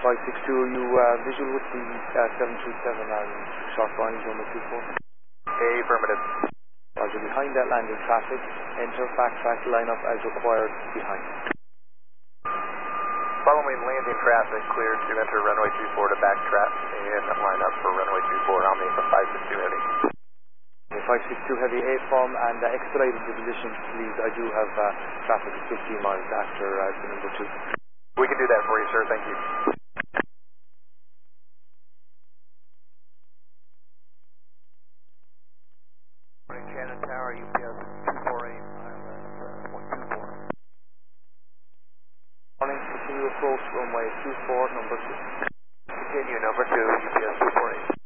562, you visual with the 737 and short bounds number 24? Affirmative. Roger, behind that landing traffic, enter backtrack, line up as required behind. Following landing traffic, cleared to enter runway 24 to backtrack and line up for runway 24. I'll make a 562 heavy. 562 heavy A-form and expedite into position, please. I do have traffic at 15 miles after the number 2. We can do that for you, sir. Thank you. Morning, Shannon Tower, UPS 248, ILS 124. Morning, continue approach runway 24, number 2. Continue, number 2, UPS 248.